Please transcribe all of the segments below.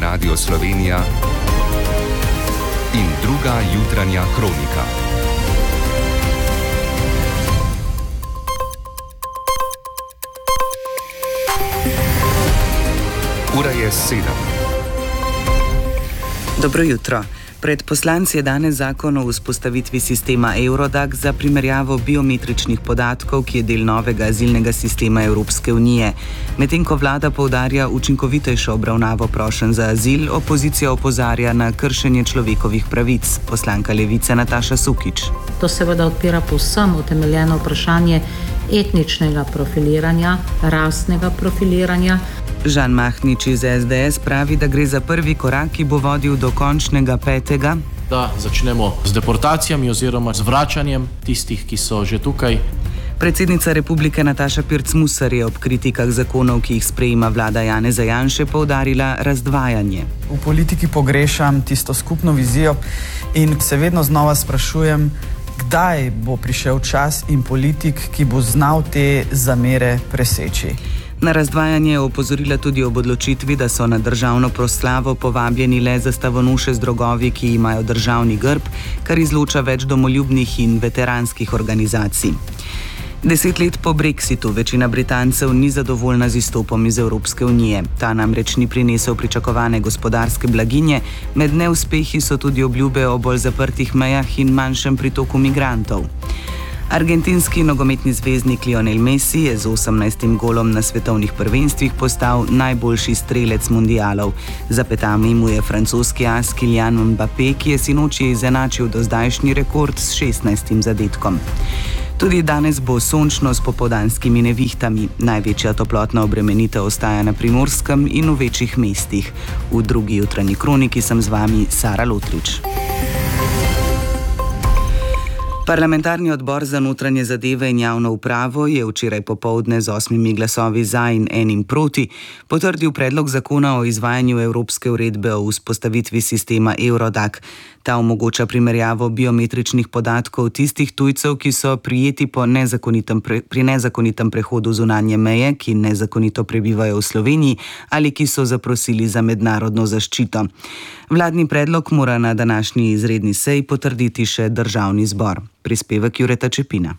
Radio Slovenija in druga jutranja kronika. Ura je 7. Dobro jutro. Pred poslanci je danes zakon o vzpostavitvi sistema Eurodac za primerjavo biometričnih podatkov, ki je del novega azilnega sistema Evropske unije. Medtem ko vlada poudarja učinkovitejšo obravnavo prošenj za azil, opozicija opozarja na kršenje človekovih pravic. Poslanka Levice Nataša Sukič. To seveda odpira povsem utemeljeno vprašanje etničnega profiliranja, rasnega profiliranja. Žan Mahnič iz SDS pravi, da gre za prvi korak, ki bo vodil do končnega 5. Da začnemo z deportacijami oziroma z vračanjem tistih, ki so že tukaj. Predsednica Republike Nataša Pirc Musar je ob kritikah zakonov, ki jih sprejema vlada Janeza Janše, poudarila razdvajanje. V politiki pogrešam tisto skupno vizijo in se vedno znova sprašujem, kdaj bo prišel čas in politik, ki bo znal te zamere preseči. Na razdvajanje je opozorila tudi ob odločitvi, da so na državno proslavo povabljeni le zastavonoše z drogovi, ki imajo državni grb, kar izloča več domoljubnih in veteranskih organizacij. 10 let po Brexitu večina Britancev ni zadovoljna z izstopom iz Evropske unije. Ta namreč ni prinesel pričakovane gospodarske blaginje, med neuspehi so tudi obljube o bolj zaprtih mejah in manjšem pritoku migrantov. Argentinski nogometni zvezdnik Lionel Messi je z 18. golom na svetovnih prvenstvih postal najboljši strelec mundialov. Za petami mu je francoski as Kylian Mbappé, ki je sinoči izenačil dozdajšnji rekord s 16. zadetkom. Tudi danes bo sončno s popoldanskimi nevihtami. Največja toplotna obremenitev ostaja na Primorskem in v večjih mestih. V drugi jutranji kroniki sem z vami Sara Lotrič. Parlamentarni odbor za notranje zadeve in javno upravo je včeraj popoldne z 8 glasovi za in 1 proti potrdil predlog zakona o izvajanju Evropske uredbe o vzpostavitvi sistema Eurodac. Ta omogoča primerjavo biometričnih podatkov tistih tujcev, ki so prijeti pri nezakonitem prehodu zunanje meje, ki nezakonito prebivajo v Sloveniji ali ki so zaprosili za mednarodno zaščito. Vladni predlog mora na današnji izredni seji potrditi še Državni zbor. Prispevek Jureta Čepina.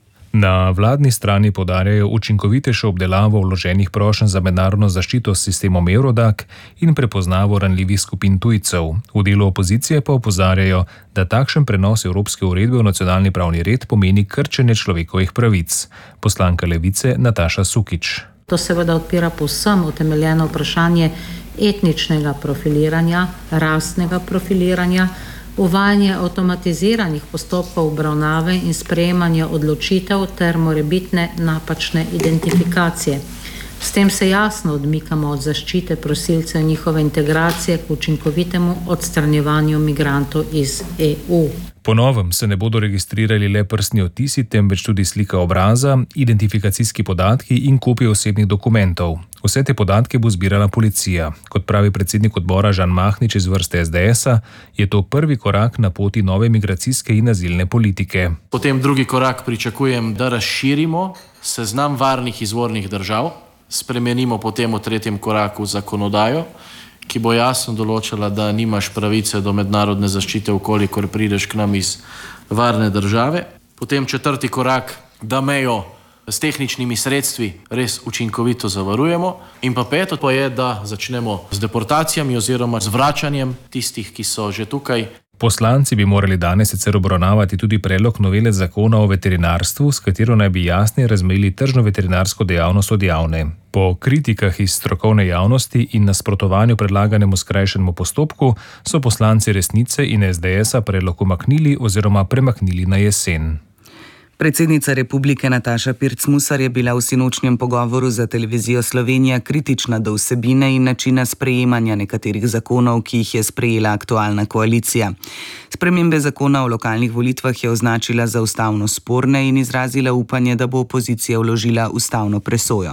Na vladni strani poudarjajo učinkovitejšo obdelavo vloženih prošenj za mednarodno zaščito s sistemom Eurodac in prepoznavo ranljivih skupin tujcev. V delu opozicije pa opozarjajo, da takšen prenos evropske uredbe v nacionalni pravni red pomeni krčenje človekovih pravic. Poslanka Levice Nataša Sukič. To seveda odpira povsem utemeljeno vprašanje etničnega profiliranja, rasnega profiliranja, uvajanje avtomatiziranih postopkov obravnave in sprejemanje odločitev ter morebitne napačne identifikacije. S tem se jasno odmikamo od zaščite prosilcev in njihove integracije k učinkovitemu odstranjevanju migrantov iz EU. Po novem se ne bodo registrirali le prstni odtisi, temveč tudi slika obraza, identifikacijski podatki in kopije osebnih dokumentov. Vse te podatke bo zbirala policija. Kot pravi predsednik odbora Žan Mahnič iz vrste SDS-a, je to prvi korak na poti nove migracijske in azilne politike. Potem drugi korak pričakujem, da razširimo seznam varnih izvornih držav, spremenimo potem v tretjem koraku zakonodajo, ki bo jasno določala, da nimaš pravice do mednarodne zaščite, ukolikor prideš k nam iz varne države. Potem četrti korak, da mejo s tehničnimi sredstvi res učinkovito zavarujemo. In pa peto pa je, da začnemo z deportacijami oziroma z vračanjem tistih, ki so že tukaj. Poslanci bi morali danes sicer obravnavati tudi predlog novele zakona o veterinarstvu, s katero naj bi jasneje razmejili tržno veterinarsko dejavnost od javne. Po kritikah iz strokovne javnosti in nasprotovanju predlaganemu skrajšanemu postopku so poslanci Resnice in SDS-a predlog umaknili oziroma premaknili na jesen. Predsednica Republike Nataša Pirc Musar je bila v sinočnjem pogovoru za televizijo Slovenija kritična do vsebine in načina sprejemanja nekaterih zakonov, ki jih je sprejela aktualna koalicija. Spremembe zakona o lokalnih volitvah je označila za ustavno sporne in izrazila upanje, da bo opozicija vložila ustavno presojo.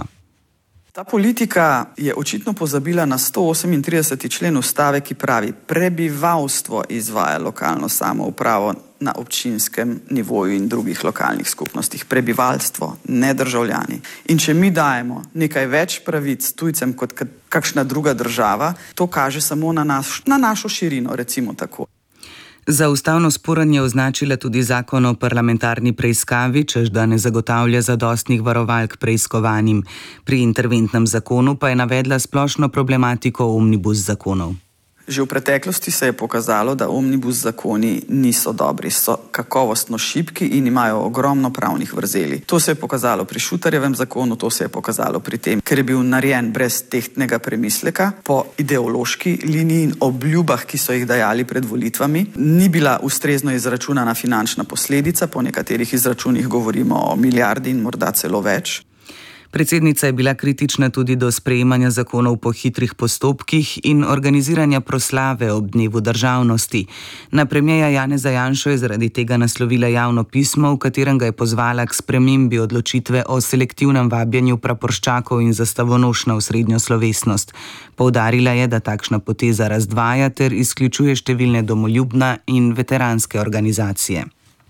Ta politika je očitno pozabila na 138. člen ustave, ki pravi: prebivalstvo izvaja lokalno samoupravo. na občinskem nivoju in drugih lokalnih skupnostih. Prebivalstvo, ne državljani. In če mi dajemo nekaj več pravic tujcem kot kakšna druga država, to kaže samo na našo širino, recimo tako. Za ustavno sporen je označila tudi zakon o parlamentarni preiskavi, češ da ne zagotavlja zadostnih varovalk preiskovanim. Pri interventnem zakonu pa je navedla splošno problematiko omnibus zakonov. Že v preteklosti se je pokazalo, da omnibus zakoni niso dobri, so kakovostno šibki in imajo ogromno pravnih vrzeli. To se je pokazalo pri Šutarjevem zakonu, to se je pokazalo pri tem, ker je bil narejen brez tehtnega premisleka, po ideološki liniji in obljubah, ki so jih dajali pred volitvami. Ni bila ustrezno izračunana finančna posledica, po nekaterih izračunih govorimo o milijardi in morda celo več. Predsednica je bila kritična tudi do sprejemanja zakonov po hitrih postopkih in organiziranja proslave ob dnevu državnosti. Na premierja Janeza Janšo je zaradi tega naslovila javno pismo, v katerem ga je pozvala k spremembi odločitve o selektivnem vabljenju praporščakov in zastavonoš na osrednjo slovesnost. Poudarila je, da takšna poteza razdvaja ter izključuje številne domoljubne in veteranske organizacije.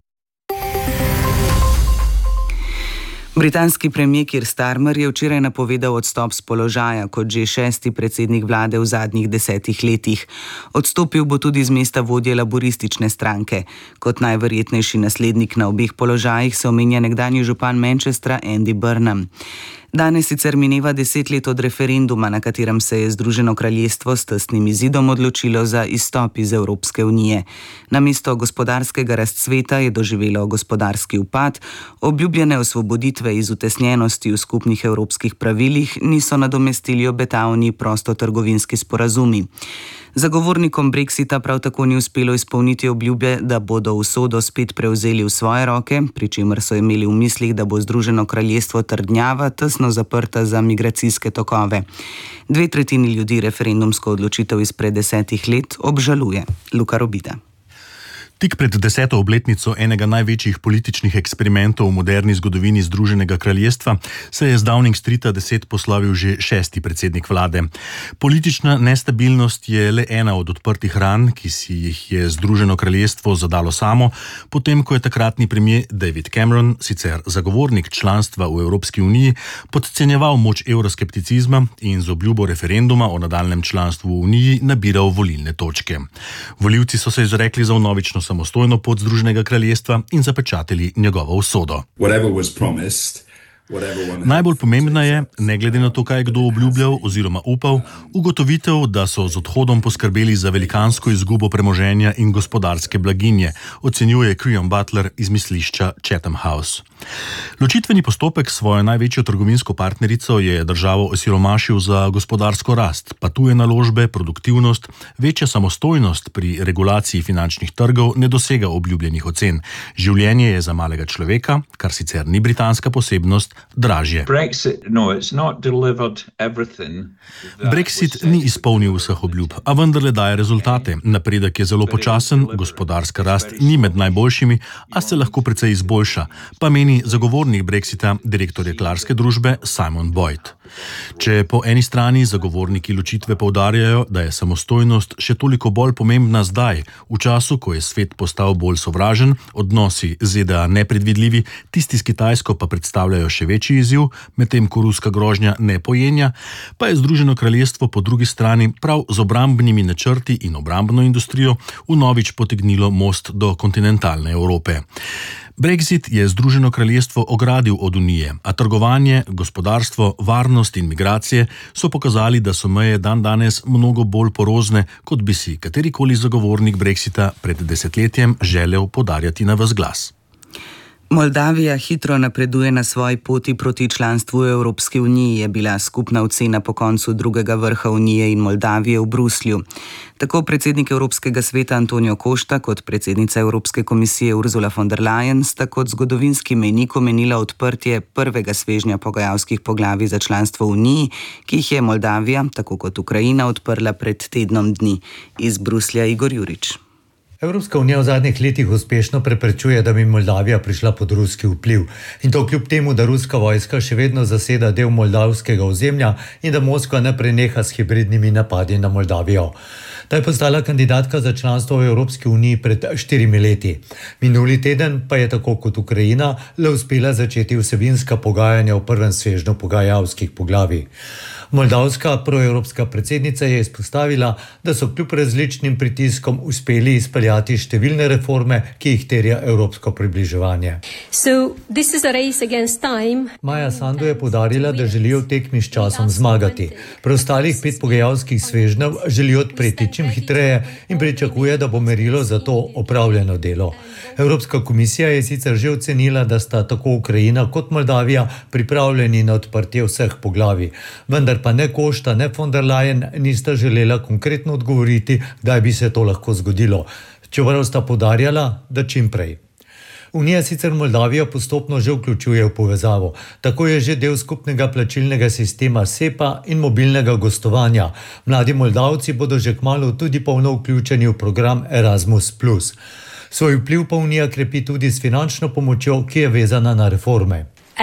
Britanski premier Keir Starmer je včeraj napovedal odstop z položaja kot že 6. predsednik vlade v zadnjih 10 letih. Odstopil bo tudi z mesta vodje laboristične stranke. Kot najverjetnejši naslednik na obeh položajih se omenja nekdanji župan Manchestra Andy Burnham. Danes sicer mineva 10 let od referenduma, na katerem se je Združeno kraljestvo s tesnim izidom odločilo za izstop iz Evropske unije. Namesto gospodarskega razcveta je doživelo gospodarski upad, obljubljene osvoboditve iz utesnjenosti v skupnih evropskih pravilih niso nadomestili obetavni prostotrgovinski sporazumi. Zagovornikom Brexita prav tako ni uspelo izpolniti obljube, da bodo usodo spet prevzeli v svoje roke, pri čemer so imeli v mislih, da bo Združeno kraljestvo trdnjava tesno zaprta za migracijske tokove. 2/3 ljudi referendumsko odločitev izpred 10 let obžaluje. Luka Robida. Tik pred 10. obletnico enega največjih političnih eksperimentov v moderni zgodovini Združenega kraljestva se je z Downing Streeta 10 poslovil že 6. predsednik vlade. Politična nestabilnost je le ena od odprtih ran, ki si jih je Združeno kraljestvo zadalo samo, potem ko je takratni premier David Cameron, sicer zagovornik članstva v Evropski uniji, podcenjeval moč evroskepticizma in z obljubo referenduma o nadaljnjem članstvu v uniji nabiral volilne točke. Volivci so se izrekli za vnovično samostojno pot Združenega kraljestva in zapečatili njegovo usodo. Najbolj pomembna je, ne glede na to, kaj je kdo obljubljal oziroma upal, ugotovitev, da so z odhodom poskrbeli za velikansko izgubo premoženja in gospodarske blaginje, ocenjuje Creon Butler iz mislišča Chatham House. Ločitveni postopek s svojo največjo trgovinsko partnerico je državo osiromašil za gospodarsko rast, pa tuje naložbe, produktivnost, večja samostojnost pri regulaciji finančnih trgov ne dosega obljubljenih ocen. Življenje je za malega človeka, kar sicer ni britanska posebnost, dražje. Brexit ni izpolnil vseh obljub, a vendarle daje rezultate. Napredek je zelo počasen, gospodarska rast ni med najboljšimi, a se lahko precej izboljša, pa meni zagovornik Brexita, direktor jeklarske družbe Simon Boyd. Če po eni strani zagovorniki ločitve poudarjajo, da je samostojnost še toliko bolj pomembna zdaj, v času, ko je svet postal bolj sovražen, odnosi ZDA nepredvidljivi, tisti s Kitajsko pa predstavljajo še večji izziv, medtem ko ruska grožnja ne pojenja, pa je Združeno kraljestvo po drugi strani prav z obrambnimi načrti in obrambno industrijo vnovič potegnilo most do kontinentalne Evrope. Brexit je Združeno kraljestvo ogradil od Unije, a trgovanje, gospodarstvo, varnost in migracije so pokazali, da so meje dandanes mnogo bolj porozne, kot bi si katerikoli zagovornik Brexita pred desetletjem želel podarjati na ves glas. Moldavija hitro napreduje na svoji poti proti članstvu v Evropski uniji, je bila skupna ocena po koncu drugega vrha Unije in Moldavije v Bruslju. Tako predsednik Evropskega sveta Antonio Costa kot predsednica Evropske komisije Ursula von der Leyen sta kot zgodovinski mejnik omenila odprtje prvega svežnja pogajalskih poglavij za članstvo v Uniji, ki jih je Moldavija, tako kot Ukrajina, odprla pred tednom dni. Iz Bruslja Igor Jurič. Evropska unija v zadnjih letih uspešno preprečuje, da bi Moldavija prišla pod ruski vpliv. In to kljub temu, da ruska vojska še vedno zaseda del moldavskega ozemlja in da Moskva ne preneha s hibridnimi napadi na Moldavijo. Ta je postala kandidatka za članstvo v Evropski uniji pred 4 leti. Minuli teden pa je tako kot Ukrajina le uspela začeti vsebinska pogajanja v prvem svežnju pogajalskih poglavij. Moldavska proevropska predsednica je izpostavila, da so kljub različnim pritiskom uspeli izpeljati številne reforme, ki jih terja evropsko približevanje. Maja Sandu je poudarila, da želijo v tekmi s časom zmagati. Preostalih 5 pogajalskih svežnjev želijo odpreti čim hitreje in pričakuje, da bo merilo za to opravljeno delo. Evropska komisija je sicer že ocenila, da sta tako Ukrajina kot Moldavija pripravljeni na odprtje vseh poglavij, vendar pa ne Košta, ne von der Leyen nista želela konkretno odgovoriti, kdaj bi se to lahko zgodilo, čeprav sta poudarjala, da čim prej. Unija sicer Moldavijo postopno že vključuje v povezavo. Tako je že del skupnega plačilnega sistema SEPA in mobilnega gostovanja. Mladi Moldavci bodo že kmalu tudi polno vključeni v program Erasmus+. Svoj vpliv pa Unija krepi tudi s finančno pomočjo, ki je vezana na reforme.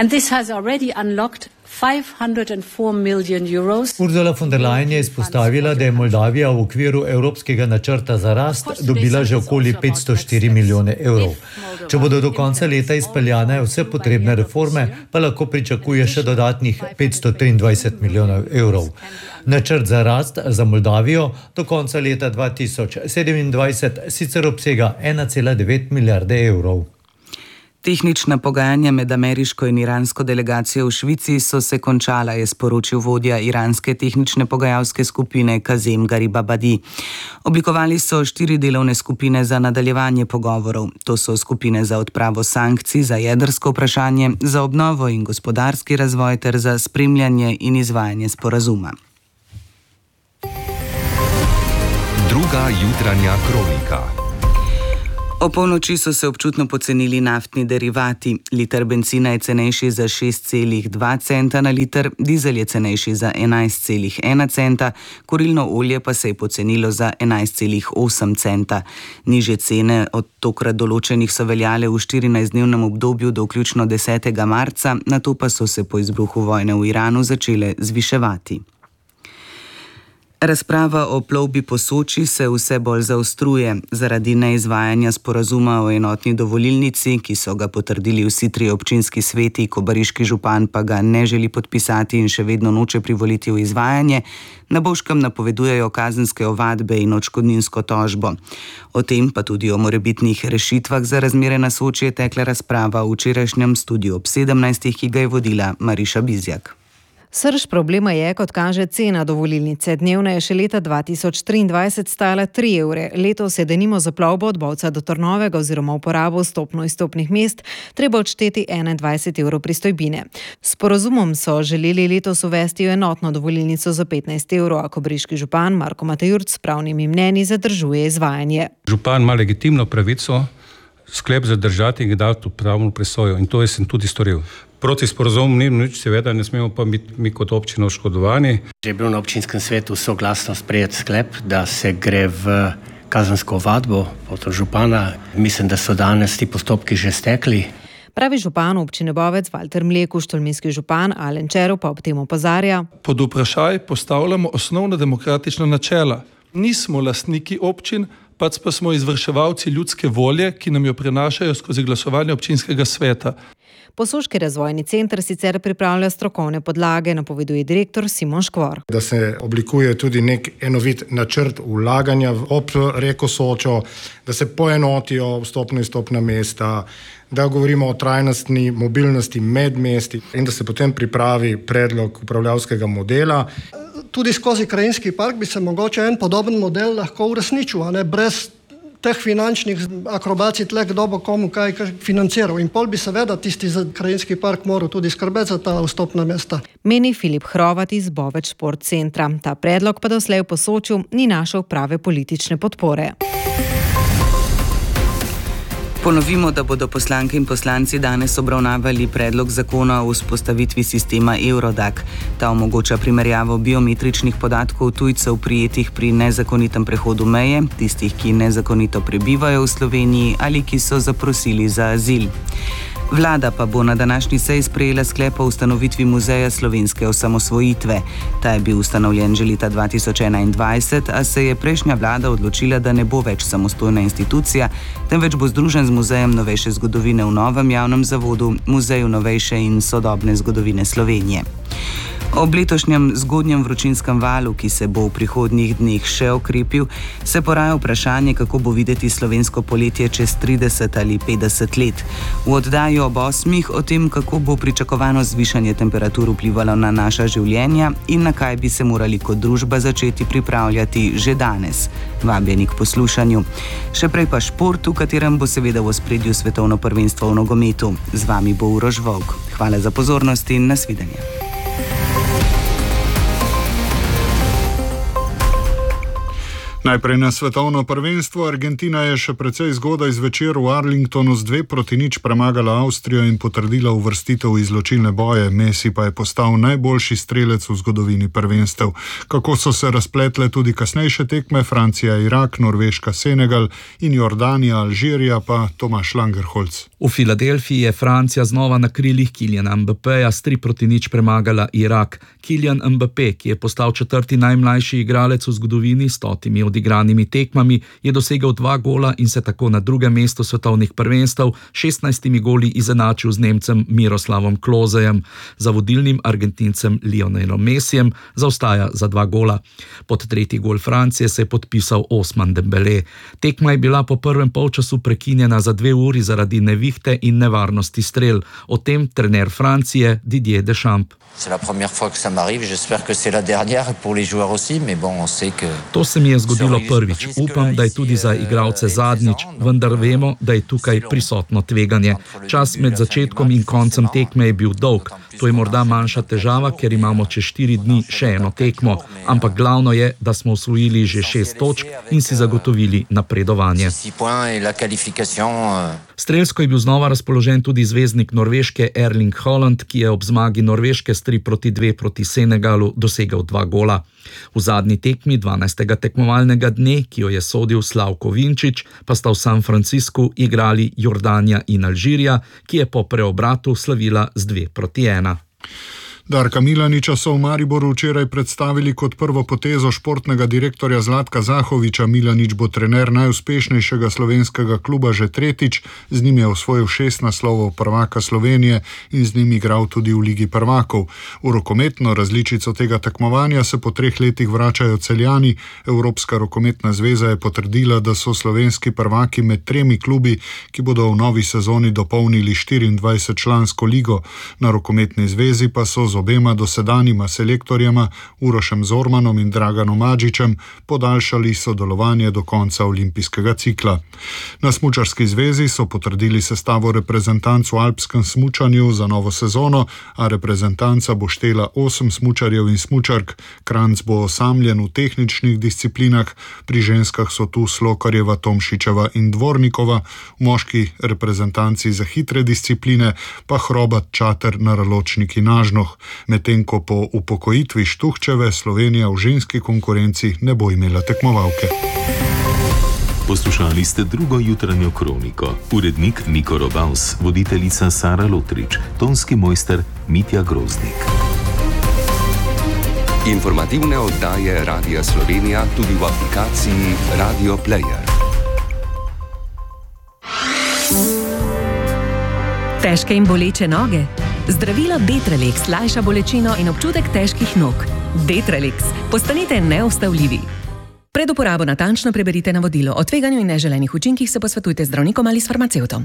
Ursula von der Leyen je izpostavila, da je Moldavija v okviru Evropskega načrta za rast dobila že okoli 504 milijone evrov. Če bodo do konca leta izpeljane vse potrebne reforme, pa lahko pričakuje še dodatnih 523 milijonov evrov. Načrt za rast za Moldavijo do konca leta 2027 sicer obsega 1,9 milijarde evrov. Tehnična pogajanja med ameriško in iransko delegacijo v Švici so se končala, je sporočil vodja iranske tehnične pogajalske skupine Kazem Garibabadi. Oblikovali so 4 delovne skupine za nadaljevanje pogovorov. To so skupine za odpravo sankcij, za jedrsko vprašanje, za obnovo in gospodarski razvoj ter za spremljanje in izvajanje sporazuma. Druga jutranja kronika. O polnoči so se občutno pocenili naftni derivati. Liter bencina je cenejši za 6,2 centa na liter, dizel je cenejši za 11,1 centa, kurilno olje pa se je pocenilo za 11,8 centa. Nižje cene od tokrat določenih so veljale v 14-dnevnem obdobju do vključno 10. marca, nato pa so se po izbruhu vojne v Iranu začele zviševati. Razprava o plovbi po Soči se vse bolj zaostruje. Zaradi neizvajanja sporazuma o enotni dovolilnici, ki so ga potrdili vsi 3 občinski sveti, kobariški župan pa ga ne želi podpisati in še vedno noče privoliti v izvajanje, na Bovškem napovedujejo kazenske ovadbe in odškodninsko tožbo. O tem pa tudi o morebitnih rešitvah za razmere na Soči je tekla razprava v včerajšnjem studiu ob 17, ki ga je vodila Mariša Bizjak. Srž problema je, kot kaže, cena dovolilnice. Dnevna je še leta 2023 stala 3 evre. Letos je denimo za plovbo od Bovca do Trnovega oziroma uporabo vstopno-izstopnih mest treba odšteti 21 evrov pristojbine. S sporazumom so želeli letos uvesti enotno dovolilnico za 15 evrov, a kobariški župan Marko Matejurc s pravnimi mnenji zadržuje izvajanje. Župan ima legitimno pravico sklep zadržati in ga dati v pravno presojo in to sem tudi storil. Proti sporazumom ni nič, seveda ne smemo pa biti mi kot občina oškodovani. Je bil na občinskem svetu soglasno sprejet sklep, da se gre v kazensko ovadbo proti župana. Mislim, da so danes ti postopki že stekli. Pravi župan občine Bovec Valter Mlekuš, tolminski župan Alen Čerov pa ob tem opozarja. Pod vprašaj postavljamo osnovna demokratična načela. Nismo lastniki občin, pač pa smo izvrševalci ljudske volje, ki nam jo prenašajo skozi glasovanje občinskega sveta. Posoški razvojni center sicer pripravlja strokovne podlage, napoveduje direktor Simon Škvor. Da se oblikuje tudi nek enovit načrt vlaganja ob reko Sočo, da se poenotijo vstopno-izstopna mesta, da govorimo o trajnostni mobilnosti med mesti in da se potem pripravi predlog upravljavskega modela. Tudi skozi krajinski park bi se mogoče en podoben model lahko uresničil, a ne brez teh finančnih akrobacij tle, kdo bo komu kaj financiral. In pol bi seveda tisti za krajinski park moral tudi skrbeti za ta vstopna mesta. Meni Filip Hrovat iz Bovec Šport centra. Ta predlog pa doslej v Posočju ni našel prave politične podpore. Ponovimo, da bodo poslanke in poslanci danes obravnavali predlog zakona o vzpostavitvi sistema Eurodac. Ta omogoča primerjavo biometričnih podatkov tujcev prijetih pri nezakonitem prehodu meje, tistih, ki nezakonito prebivajo v Sloveniji ali ki so zaprosili za azil. Vlada pa bo na današnji seji sprejela sklep o ustanovitvi Muzeja slovenske osamosvojitve. Ta je bil ustanovljen že leta 2021, a se je prejšnja vlada odločila, da ne bo več samostojna institucija, temveč bo združen z Muzejem novejše zgodovine v novem javnem zavodu, Muzeju novejše in sodobne zgodovine Slovenije. Ob letošnjem zgodnjem vročinskem valu, ki se bo v prihodnjih dneh še okrepil, se poraja vprašanje, kako bo videti slovensko poletje čez 30 ali 50 let. V oddaji ob 8 o tem, kako bo pričakovano zvišanje temperatur vplivalo na naša življenja in na kaj bi se morali kot družba začeti pripravljati že danes. Vabljeni k poslušanju. Še prej pa šport, v katerem bo seveda v ospredju svetovno prvenstvo v nogometu. Z vami bo Uroš Volk. Hvala za pozornost in nasvidenje. Najprej na svetovno prvenstvo. Argentina je še precej zgodaj zvečer v Arlingtonu z 2-0 premagala Avstrijo in potrdila uvrstitev v izločilne boje. Messi pa je postal najboljši strelec v zgodovini prvenstev. Kako so se razpletle tudi kasnejše tekme, Francija, Irak, Norveška, Senegal in Jordanija, Alžirija pa Tomaš Langerholz. V Filadelfiji je Francija znova na krilih Kyliana Mbappeja s 3-0 premagala Irak. Kylian Mbappé, ki je postal 4. najmlajši igralec v zgodovini s 100 odigranimi tekmami, je dosegel 2 gola in se tako na drugem mestu svetovnih prvenstev 16 goli izenačil z Nemcem Miroslavom Klosejem. Za vodilnim Argentincem Lionelom Messijem zaostaja za 2 gola. Pod 3. gol Francije se je podpisal Ousmane Dembélé. Tekma je bila po prvem polčasu prekinjena za 2 uri zaradi nevihte in nevarnosti strel. O tem trener Francije Didier Deschamps. To se mi je zgodilo prvič. Upam, da je tudi za igralce zadnjič, vendar vemo, da je tukaj prisotno tveganje. Čas med začetkom in koncem tekme je bil dolg. To je morda manjša težava, ker imamo čez 4 dni še eno tekmo, ampak glavno je, da smo osvojili že 6 točk in si zagotovili napredovanje. Strelsko je bil znova razpoložen tudi zvezdnik Norveške Erling Haaland, ki je ob zmagi Norveške s 3-2 proti Senegalu dosegel 2 gola. V zadnji tekmi 12. tekmovalnega dne, ki jo je sodil Slavko Vinčić, pa sta v San Franciscu igrali Jordanija in Alžirija, ki je po preobratu slavila z 2-1. Darka Milaniča so v Mariboru včeraj predstavili kot prvo potezo športnega direktorja Zlatka Zahoviča. Milanič bo trener najuspešnejšega slovenskega kluba že tretjič, z njim je osvojil 6 naslovov prvaka Slovenije in z njim igral tudi v Ligi prvakov. V rokometno različico tega tekmovanja se po 3 letih vračajo Celjani. Evropska rokometna zveza je potrdila, da so slovenski prvaki med 3 klubi, ki bodo v novi sezoni dopolnili 24-člansko ligo. Na rokometni zvezi pa so z obema dosedanjima selektorjema Urošem Zormanom in Draganom Adžićem podaljšali sodelovanje do konca olimpijskega cikla. Na smučarski zvezi so potrdili sestavo reprezentanc v alpskem smučanju za novo sezono, a reprezentanca bo štela 8 smučarjev in smučark. Kranjc bo osamljen v tehničnih disciplinah, pri ženskah so tu Slokarjeva, Tomšičeva in Dvornikova, v moški reprezentanci za hitre discipline pa Hrobat, Čater, Naraločnik in Nažnoh. Medtem ko po upokojitvi Štuhčeve Slovenija v ženski konkurenci ne bo imela tekmovalke. Poslušali ste drugo jutranjo kroniko. Urednik Niko Robaus, voditeljica Sara Lotrič, tonski mojster Mitja Groznik. Informativne oddaje Radia Slovenija tudi v aplikaciji Radio Player. Težke in boleče noge? Zdravilo Detrelix lajša bolečino in občutek težkih nog. Detrelix. Postanite neustavljivi. Pred uporabo natančno preberite navodilo. O tveganju in neželenih učinkih se posvetujte z zdravnikom ali s farmacevtom.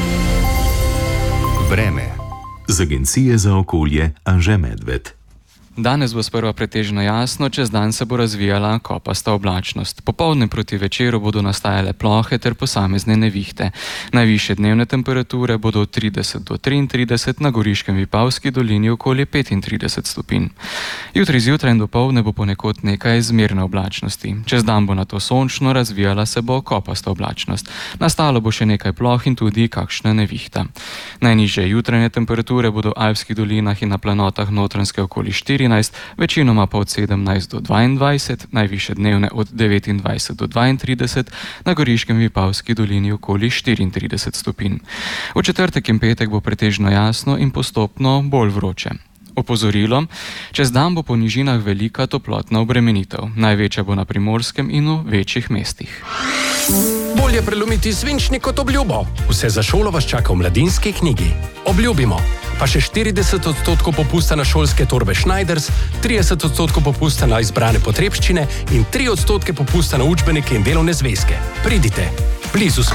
Vreme. Z Agencije za okolje Anže Medved. Danes bo sprva pretežno jasno, čez dan se bo razvijala kopasta oblačnost. Popoldne proti večeru bodo nastajale plohe ter posamezne nevihte. Najvišje dnevne temperature bodo od 30 do 33, na Goriškem Vipavski dolini okoli 35 stopinj. Jutri zjutraj in dopoldne bo ponekod nekaj zmerne oblačnosti. Čez dan bo nato sončno, razvijala se bo kopasta oblačnost. Nastalo bo še nekaj ploh in tudi kakšna nevihta. Najnižje jutranje temperature bodo v alpskih dolinah in na planotah Notranjske okoli 14, večinoma pa od 17 do 22, najvišje dnevne od 29 do 32, na Goriškem Vipavski dolini okoli 34 stopinj. V četrtek in petek bo pretežno jasno in postopno bolj vroče. Opozorilo, čez dan bo po nižinah velika toplotna obremenitev. Največja bo na Primorskem in v večjih mestih. Bolje prelomiti svinčnik kot obljubo. Vse za šolo vas čaka v Mladinski knjigi. Obljubimo. Pa še 40% popusta na šolske torbe Schneiders, 30% popusta na izbrane potrebščine in 3% popusta na učbenike in delovne zvezke. Pridite, blizu smo.